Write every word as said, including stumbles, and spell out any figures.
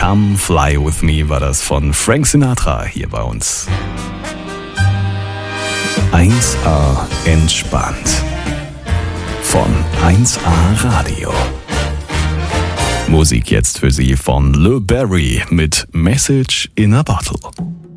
Come Fly With Me war das von Frank Sinatra hier bei uns. eins A entspannt von eins A Radio. Musik jetzt für Sie von Le Barry mit Message in a Bottle.